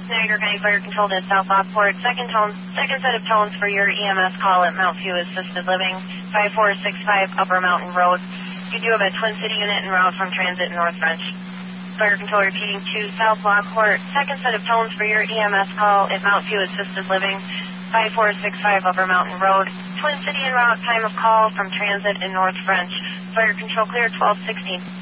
Niagara County Fire Control to South Lockport. Second set of tones for your EMS call at Mount View Assisted Living, 5465 Upper Mountain Road. You do have a Twin City unit en route from Transit in North French. Fire Control repeating to South Lockport. Second set of tones for your EMS call at Mount View Assisted Living, 5465 Upper Mountain Road. Twin City en route, time of call from Transit in North French. Fire Control clear 1216.